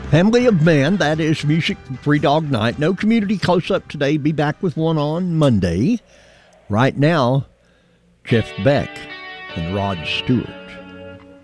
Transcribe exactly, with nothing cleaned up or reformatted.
Family of Man, that is music from Free Dog Night. No community close-up today. Be back with one on Monday. Right now, Jeff Beck and Rod Stewart.